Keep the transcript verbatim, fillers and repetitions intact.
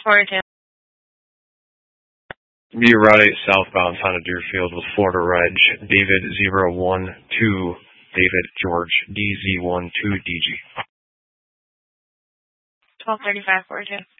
forty-two. Be right southbound Honda Deerfield with Florida Reg, David zero one two, David George, D Z one two D G. twelve thirty-five forty-two.